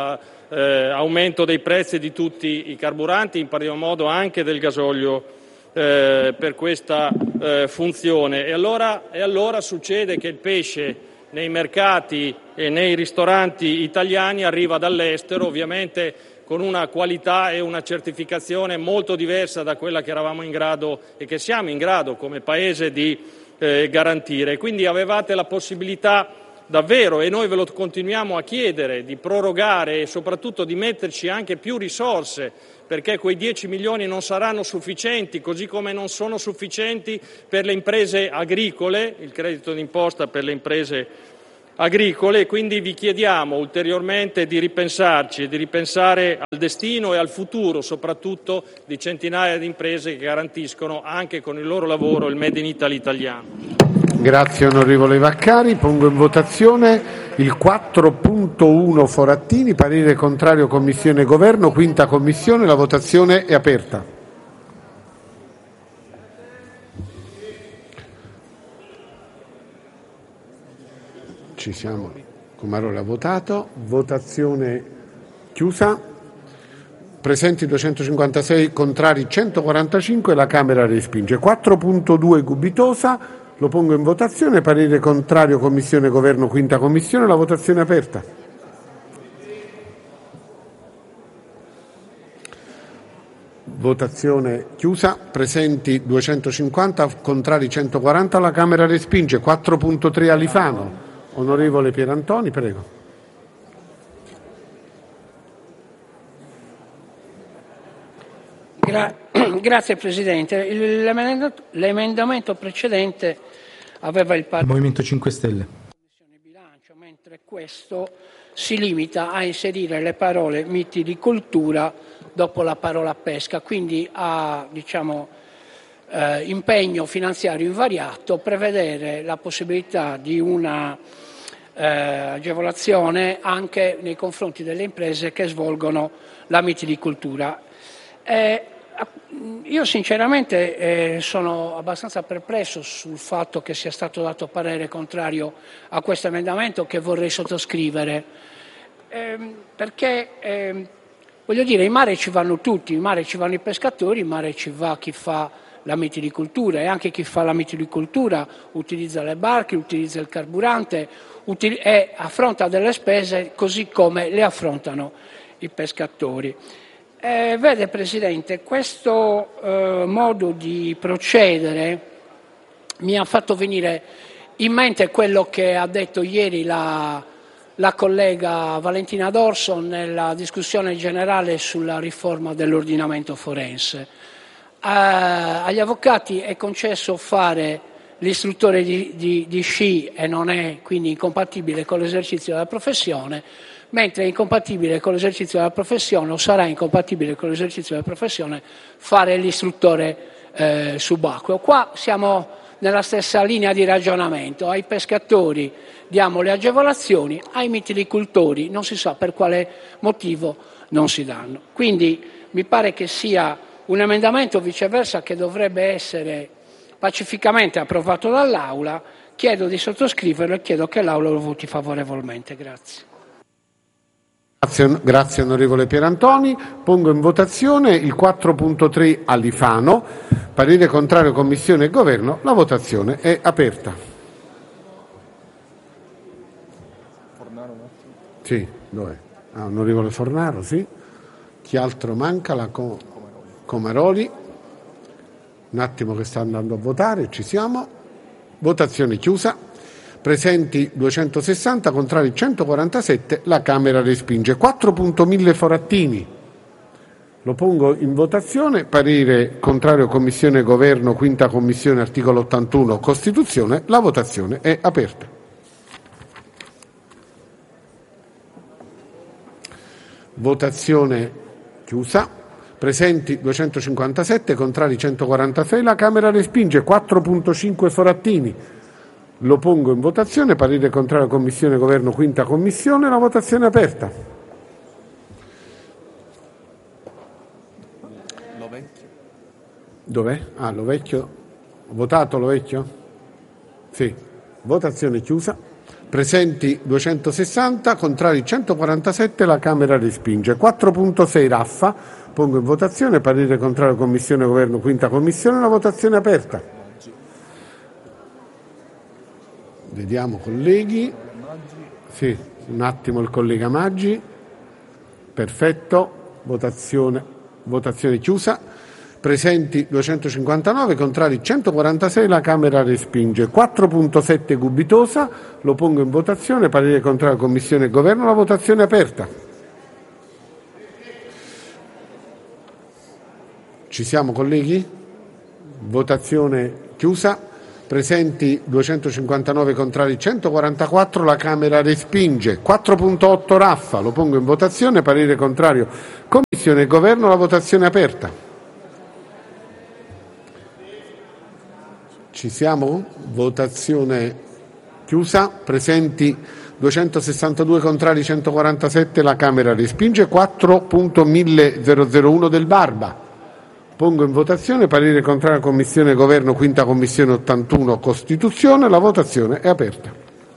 I: eh, aumento dei prezzi di tutti i carburanti, in particolar modo anche del gasolio eh, per questa eh, funzione. E allora, e allora succede che il pesce nei mercati e nei ristoranti italiani arriva dall'estero, ovviamente con una qualità e una certificazione molto diversa da quella che eravamo in grado e che siamo in grado come Paese di eh, garantire. Quindi avevate la possibilità davvero, e noi ve lo continuiamo a chiedere, di prorogare e soprattutto di metterci anche più risorse, perché quei dieci milioni non saranno sufficienti, così come non sono sufficienti per le imprese agricole, il credito d'imposta per le imprese agricole, e quindi vi chiediamo ulteriormente di ripensarci e di ripensare al destino e al futuro, soprattutto di centinaia di imprese che garantiscono anche con il loro lavoro il Made in Italy italiano.
B: Grazie onorevole Vaccari. Pongo in votazione il quattro punto uno Forattini, parere contrario Commissione Governo, quinta Commissione, la votazione è aperta. Ci siamo, Comaroli ha votato, votazione chiusa, presenti duecentocinquantasei, contrari centoquarantacinque, la Camera respinge. quattro punto due Gubitosa, lo pongo in votazione, parere contrario Commissione Governo, quinta Commissione, la votazione è aperta. Votazione chiusa, presenti duecentocinquanta, contrari centoquaranta, la Camera respinge. quattro punto tre Alifano. Onorevole Pierantoni, prego.
H: Gra- Grazie Presidente. L'emendamento, l'emendamento precedente aveva il parere
E: Movimento cinque Stelle.
H: Commissione Bilancio, mentre questo si limita a inserire le parole mitilicoltura dopo la parola pesca, quindi a diciamo, eh, impegno finanziario invariato, prevedere la possibilità di una eh, agevolazione anche nei confronti delle imprese che svolgono la mitilicoltura. Eh, io sinceramente eh, sono abbastanza perplesso sul fatto che sia stato dato parere contrario a questo emendamento, che vorrei sottoscrivere, eh, perché eh, voglio dire, in mare ci vanno tutti, in mare ci vanno i pescatori, in mare ci va chi fa la mitilicoltura, e anche chi fa la mitilicoltura utilizza le barche, utilizza il carburante util- e affronta delle spese così come le affrontano i pescatori. Eh, vede Presidente, questo eh, modo di procedere mi ha fatto venire in mente quello che ha detto ieri la, la collega Valentina D'Orso nella discussione generale sulla riforma dell'ordinamento forense. Eh, agli avvocati è concesso fare l'istruttore di, di, di sci e non è quindi incompatibile con l'esercizio della professione, mentre è incompatibile con l'esercizio della professione o sarà incompatibile con l'esercizio della professione fare l'istruttore eh, subacqueo. Qua siamo nella stessa linea di ragionamento: ai pescatori diamo le agevolazioni, ai mitilicoltori non si sa per quale motivo non si danno. Quindi mi pare che sia un emendamento viceversa che dovrebbe essere pacificamente approvato dall'Aula. Chiedo di sottoscriverlo e chiedo che l'Aula lo voti favorevolmente. Grazie.
B: Grazie, grazie onorevole Pierantoni. Pongo in votazione il quattro punto tre Alifano, parere contrario Commissione e Governo, la votazione è aperta.
D: Fornaro un attimo.
B: Sì, dov'è? Ah, onorevole Fornaro, sì. Chi altro manca? La Co- Comaroli. Un attimo che sta andando a votare, ci siamo. Votazione chiusa. Presenti duecentosessanta, contrari centoquarantasette, la Camera respinge. quattro punto mille Forattini. Lo pongo in votazione, parere contrario Commissione Governo, quinta Commissione, articolo ottantuno Costituzione, la votazione è aperta. Votazione chiusa. Presenti duecentocinquantasette, contrari centoquarantasei, la Camera respinge. quattro punto cinque Forattini. Lo pongo in votazione, parere contrario Commissione Governo, quinta Commissione, la votazione è aperta.
D: Lovecchio.
B: Dov'è? Ah, Lovecchio. Votato Lovecchio? Sì. Votazione chiusa. Presenti duecentosessanta, contrari centoquarantasette, la Camera respinge. quattro punto sei Raffa, pongo in votazione, parere contrario Commissione Governo, quinta Commissione, la votazione è aperta. Vediamo colleghi, sì, un attimo il collega Maggi, perfetto, votazione, votazione chiusa. Presenti duecentocinquantanove, contrari centoquarantasei, la Camera respinge. quattro punto sette Gubitosa, lo pongo in votazione, parere contrario Commissione e Governo, la votazione è aperta. Ci siamo colleghi? Votazione chiusa. Presenti duecentocinquantanove, contrari centoquarantaquattro, la Camera respinge. quattro punto otto Raffa, lo pongo in votazione, parere contrario Commissione e Governo, la votazione è aperta. Ci siamo? Votazione chiusa. Presenti duecentosessantadue, contrari centoquarantasette, la Camera respinge. quattro punto milleuno del Barba. Pongo in votazione, parere contrario Commissione Governo, quinta Commissione, ottantuno Costituzione, la votazione è aperta.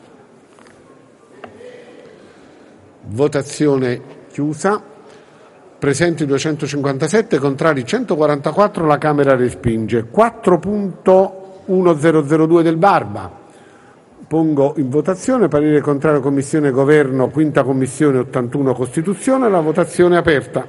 B: Votazione chiusa. Presenti duecentocinquantasette, contrari centoquarantaquattro, la Camera respinge. quattro punto milludue del Barba. Pongo in votazione, parere contrario Commissione Governo, quinta Commissione, ottantuno Costituzione, la votazione è aperta.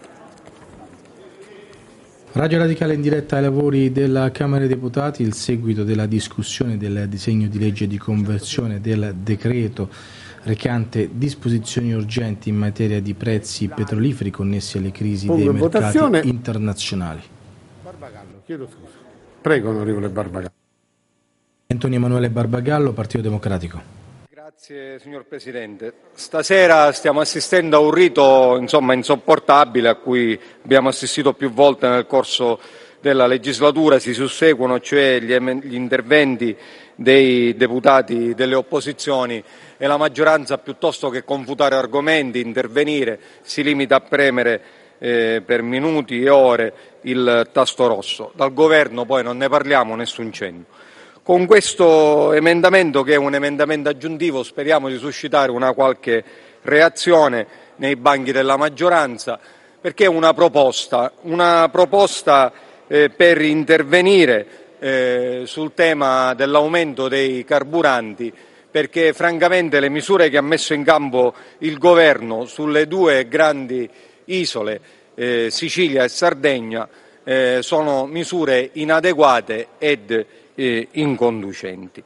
E: Radio Radicale in diretta ai lavori della Camera dei Deputati, il seguito della discussione del disegno di legge di conversione del decreto recante disposizioni urgenti in materia di prezzi petroliferi connessi alle crisi
B: Pongo
E: dei
B: in
E: mercati
B: votazione.
E: internazionali.
B: Barbagallo, chiedo scusa. Prego, onorevole Barbagallo.
E: Antonio Emanuele Barbagallo, Partito Democratico.
J: Grazie signor Presidente. Stasera stiamo assistendo a un rito insomma insopportabile a cui abbiamo assistito più volte nel corso della legislatura, si susseguono cioè gli, gli interventi dei deputati delle opposizioni e la maggioranza, piuttosto che confutare argomenti, intervenire, si limita a premere eh, per minuti e ore il tasto rosso. Dal governo poi non ne parliamo, nessun cenno. Con questo emendamento, che è un emendamento aggiuntivo, speriamo di suscitare una qualche reazione nei banchi della maggioranza, perché è una proposta, una proposta eh, per intervenire eh, sul tema dell'aumento dei carburanti, perché francamente le misure che ha messo in campo il governo sulle due grandi isole, eh, Sicilia e Sardegna, eh, sono misure inadeguate ed eh, inconducenti.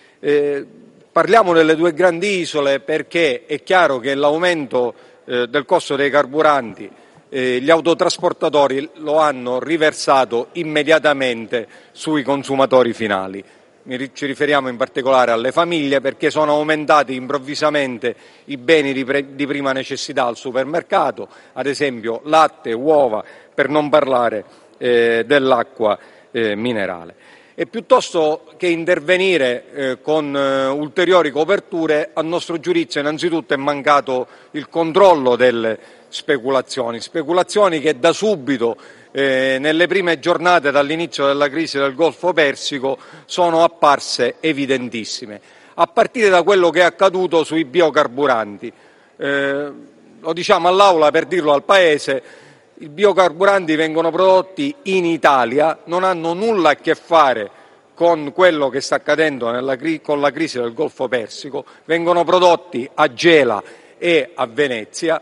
J: Eh, parliamo delle due grandi isole perché è chiaro che l'aumento eh, del costo dei carburanti eh, gli autotrasportatori lo hanno riversato immediatamente sui consumatori finali. Ci riferiamo in particolare alle famiglie, perché sono aumentati improvvisamente i beni di, pre- di prima necessità al supermercato, ad esempio latte, uova, per non parlare eh, dell'acqua eh, minerale. E piuttosto che intervenire eh, con eh, ulteriori coperture, a nostro giudizio innanzitutto è mancato il controllo delle speculazioni, speculazioni che da subito Eh, nelle prime giornate dall'inizio della crisi del Golfo Persico sono apparse evidentissime, a partire da quello che è accaduto sui biocarburanti. Eh, lo diciamo all'Aula per dirlo al Paese: i biocarburanti vengono prodotti in Italia, non hanno nulla a che fare con quello che sta accadendo nella, con la crisi del Golfo Persico, vengono prodotti a Gela e a Venezia,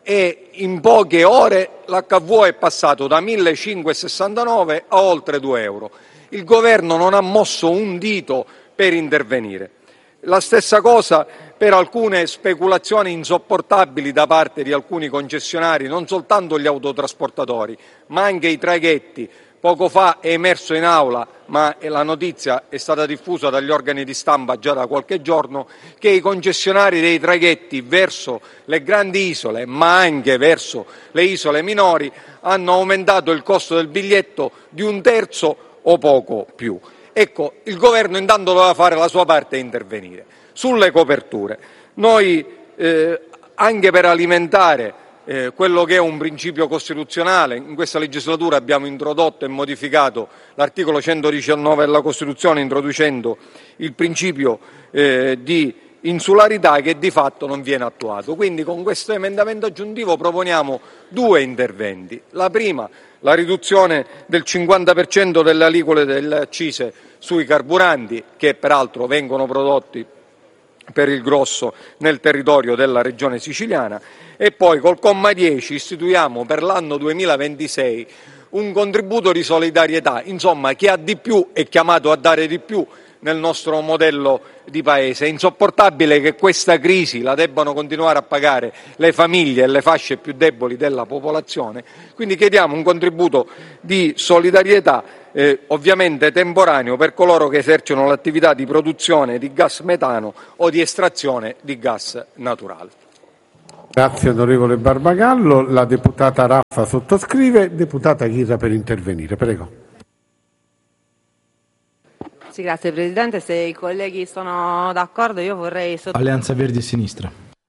J: e in poche ore l'H V O è passato da millecinquecentosessantanove a oltre due euro. Il governo non ha mosso un dito per intervenire. La stessa cosa per alcune speculazioni insopportabili da parte di alcuni concessionari, non soltanto gli autotrasportatori, ma anche i traghetti. Poco fa è emerso in aula, ma la notizia è stata diffusa dagli organi di stampa già da qualche giorno, che i concessionari dei traghetti verso le grandi isole, ma anche verso le isole minori, hanno aumentato il costo del biglietto di un terzo o poco più. Ecco, il governo intanto doveva fare la sua parte e intervenire. Sulle coperture, noi eh, anche per alimentare Eh, quello che è un principio costituzionale, in questa legislatura abbiamo introdotto e modificato l'articolo centodiciannove della Costituzione, introducendo il principio eh, di insularità che di fatto non viene attuato. Quindi con questo emendamento aggiuntivo proponiamo due interventi. La prima, la riduzione del cinquanta per cento delle aliquote delle accise sui carburanti, che peraltro vengono prodotti per il grosso nel territorio della regione siciliana, e poi col comma dieci istituiamo per l'anno duemilaventisei un contributo di solidarietà. Insomma, chi ha di più è chiamato a dare di più nel nostro modello di paese. È insopportabile che questa crisi la debbano continuare a pagare le famiglie e le fasce più deboli della popolazione, quindi chiediamo un contributo di solidarietà, eh, ovviamente temporaneo, per coloro che esercitano l'attività di produzione di gas metano o di estrazione di gas naturale.
B: Grazie onorevole Barbagallo. La deputata Raffa sottoscrive. Deputata Ghirra per intervenire, prego.
K: Sì, grazie Presidente. Se i colleghi sono d'accordo, io vorrei sottolineare
E: Alleanza Verdi e Sinistra.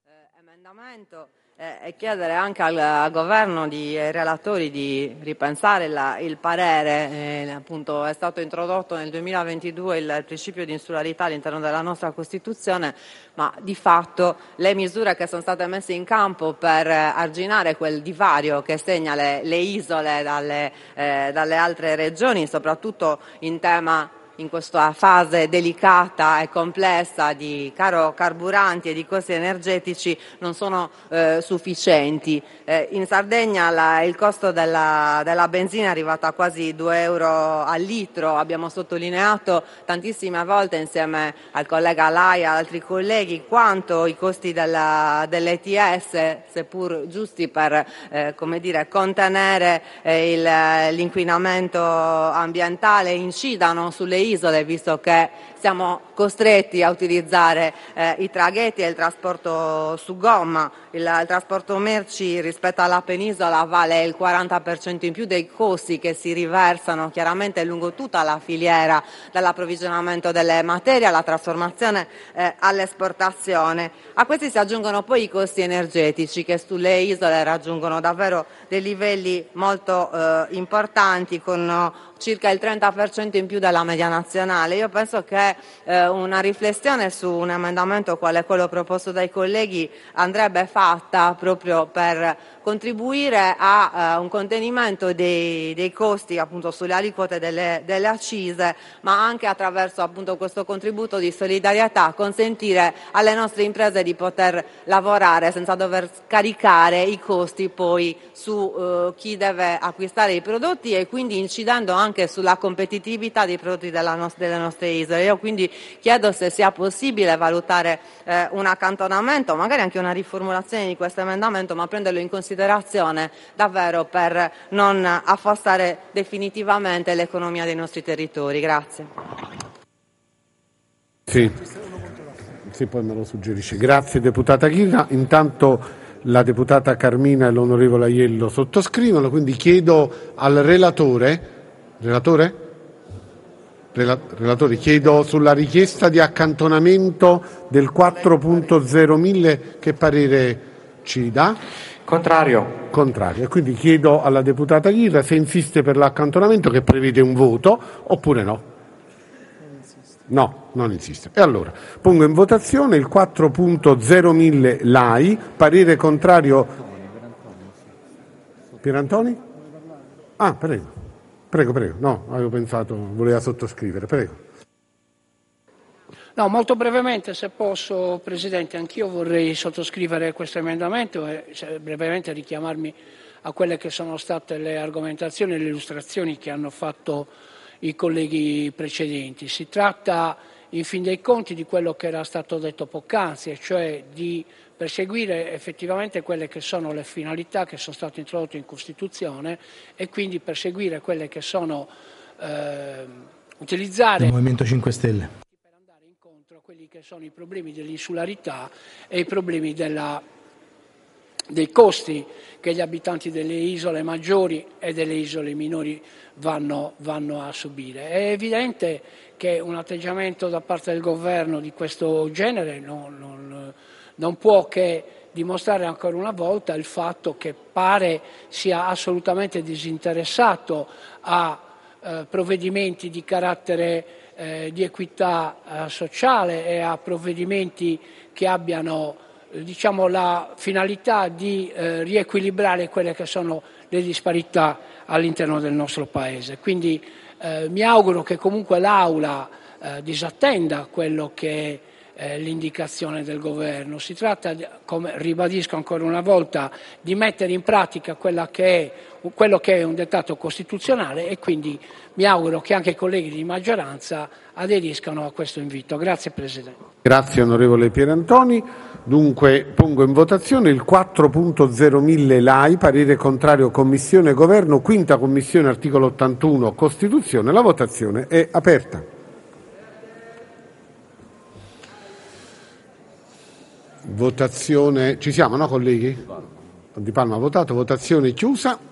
K: Emendamento eh, e chiedere anche al, al Governo di, ai relatori di ripensare la, il parere. Eh, appunto è stato introdotto nel duemilaventidue il, il principio di insularità all'interno della nostra Costituzione, ma di fatto le misure che sono state messe in campo per eh, arginare quel divario che segna le, le isole dalle, eh, dalle altre regioni, soprattutto in tema in questa fase delicata e complessa di caro carburanti e di costi energetici, non sono eh, sufficienti. Eh, in Sardegna la, il costo della, della benzina è arrivato a quasi due euro al litro. Abbiamo sottolineato tantissime volte insieme al collega Lai e ad altri colleghi quanto i costi della, dell'E T S, seppur giusti per eh, come dire, contenere eh, il, l'inquinamento ambientale, incidano sulle isole, visto che siamo costretti a utilizzare eh, i traghetti e il trasporto su gomma. Il, il trasporto merci rispetto alla penisola vale il quaranta per cento in più dei costi che si riversano chiaramente lungo tutta la filiera, dall'approvvigionamento delle materie alla trasformazione eh, all'esportazione. A questi si aggiungono poi i costi energetici che sulle isole raggiungono davvero dei livelli molto eh, importanti, con uh, circa il trenta per cento in più della media nazionale. Io penso che eh, una riflessione su un emendamento quale quello proposto dai colleghi andrebbe fatta proprio per contribuire a uh, un contenimento dei, dei costi appunto sulle aliquote delle, delle accise, ma anche attraverso appunto questo contributo di solidarietà consentire alle nostre imprese di poter lavorare senza dover scaricare i costi poi su uh, chi deve acquistare i prodotti, e quindi incidendo anche sulla competitività dei prodotti della no- delle nostre isole. Io quindi chiedo se sia possibile valutare eh, un accantonamento, magari anche una riformulazione di questo emendamento, ma prenderlo in considerazione davvero per non affossare definitivamente l'economia dei nostri territori. Grazie.
B: Sì, sì, poi me lo suggerisce. Grazie deputata Ghirra. Intanto la deputata Carmina e l'onorevole Aiello sottoscrivono, quindi chiedo al relatore, relatore? Rela- relatore, chiedo sulla richiesta di accantonamento del quattro punto zero mille che parere ci dà?
C: Contrario.
B: Contrario. E quindi chiedo alla deputata Ghirra se insiste per l'accantonamento, che prevede un voto, oppure no. No, non insiste. E allora pongo in votazione il quattro punto zero mille Lai, parere contrario. Pierantoni? Ah, prego. Prego, prego. No, avevo pensato, voleva sottoscrivere. Prego.
H: No, molto brevemente, se posso, Presidente, anch'io vorrei sottoscrivere questo emendamento e brevemente richiamarmi a quelle che sono state le argomentazioni e le illustrazioni che hanno fatto i colleghi precedenti. Si tratta, in fin dei conti, di quello che era stato detto poc'anzi, e cioè di perseguire effettivamente quelle che sono le finalità che sono state introdotte in Costituzione, e quindi perseguire quelle che sono eh, utilizzare
E: il Movimento cinque Stelle
H: per andare incontro a quelli che sono i problemi dell'insularità e i problemi della, dei costi che gli abitanti delle isole maggiori e delle isole minori vanno, vanno a subire. È evidente che un atteggiamento da parte del governo di questo genere non, non, non può che dimostrare ancora una volta il fatto che pare sia assolutamente disinteressato a eh, provvedimenti di carattere eh, di equità eh, sociale e a provvedimenti che abbiano eh, diciamo, la finalità di eh, riequilibrare quelle che sono le disparità all'interno del nostro Paese. Quindi eh, mi auguro che comunque l'Aula eh, disattenda quello che è l'indicazione del Governo. Si tratta, come ribadisco ancora una volta, di mettere in pratica quella che è, quello che è un dettato costituzionale e quindi mi auguro che anche i colleghi di maggioranza aderiscano a questo invito. Grazie Presidente.
B: Grazie onorevole Pierantoni. Dunque pongo in votazione il quattro punto zero mille L A I, parere contrario Commissione Governo, quinta Commissione, articolo ottantuno Costituzione. La votazione è aperta. Votazione, ci siamo, no colleghi? Di Palma ha votato, votazione chiusa.